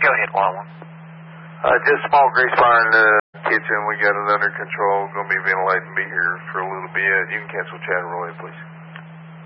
Go ahead, 101. Just small grease fire in the kitchen. We got it under control. Going to be ventilating, be here for a little bit. You can cancel chat and roll in, please.